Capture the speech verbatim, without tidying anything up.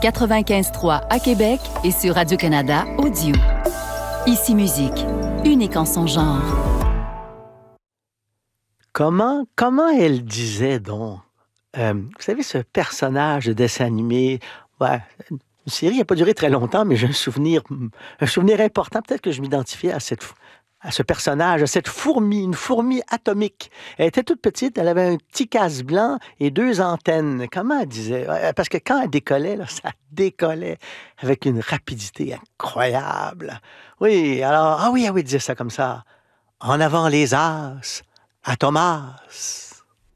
quatre-vingt-quinze trois à Québec et sur Radio-Canada Audio. Ici Musique, unique en son genre. Comment, comment elle disait donc? Euh, vous savez, ce personnage de dessin animé, ouais, une série n'a pas duré très longtemps, mais j'ai un souvenir, un souvenir important. Peut-être que je m'identifiais à cette, à ce personnage, à cette fourmi, une fourmi atomique. Elle était toute petite, elle avait un petit casque blanc et deux antennes. Comment elle disait? Parce que quand elle décollait, là, ça décollait avec une rapidité incroyable. Oui, alors, ah oui, ah oui, elle disait ça comme ça. En avant les as, à Thomas.